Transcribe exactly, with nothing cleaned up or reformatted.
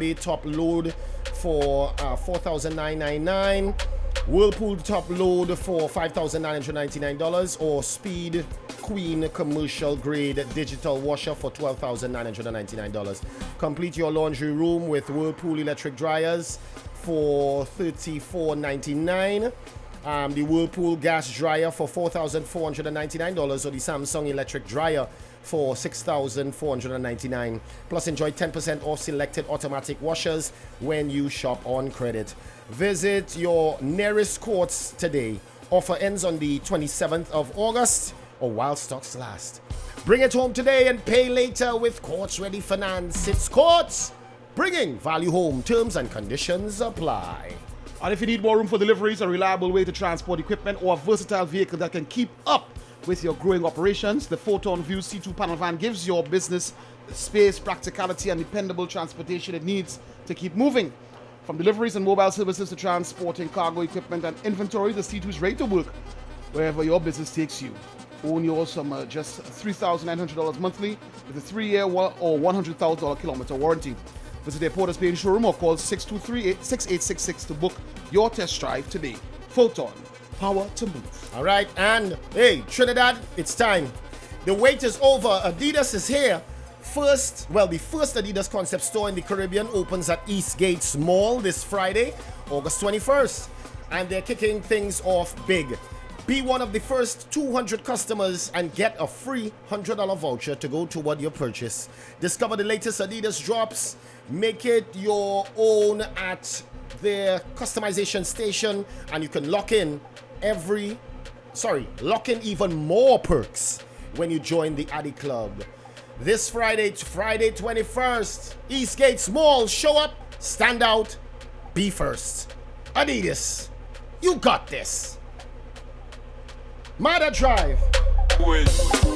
Abe top load for uh, four thousand nine hundred ninety-nine dollars. Whirlpool top load for five thousand nine hundred ninety-nine dollars, or Speed Queen commercial grade digital washer for twelve thousand nine hundred ninety-nine dollars. Complete your laundry room with Whirlpool electric dryers for thirty-four ninety-nine. Um, the Whirlpool gas dryer for four thousand four hundred ninety-nine dollars, or the Samsung electric dryer for six thousand four hundred ninety-nine dollars. Plus, enjoy ten percent off selected automatic washers when you shop on credit. Visit your nearest Courts today. Offer ends on the twenty-seventh of August or while stocks last. Bring it home today and pay later with Courts Ready Finance. It's Courts, bringing value home. Terms and conditions apply. And if you need more room for deliveries, a reliable way to transport equipment, or a versatile vehicle that can keep up with your growing operations, the Photon View C two panel van gives your business the space, practicality, and dependable transportation it needs to keep moving. From deliveries and mobile services to transporting cargo equipment and inventory, the C two is ready to work wherever your business takes you. Own yours from uh, just three thousand nine hundred dollars monthly with a three-year or one hundred thousand dollars kilometer warranty. Visit their Porter's Bay showroom or call six two three, six eight six six to book your test drive today. Photon, power to move. All right, and hey, Trinidad, it's time. The wait is over. Adidas is here. First, well, the first Adidas concept store in the Caribbean opens at Eastgate Mall this Friday, August twenty-first. And they're kicking things off big. Be one of the first two hundred customers and get a free one hundred dollars voucher to go toward your purchase. Discover the latest Adidas drops. Make it your own at their customization station, and you can lock in every, sorry, lock in even more perks when you join the Adi Club. This Friday, Friday twenty-first, Eastgate Mall. Show up, stand out, be first. Adidas, you got this. Mada Drive. With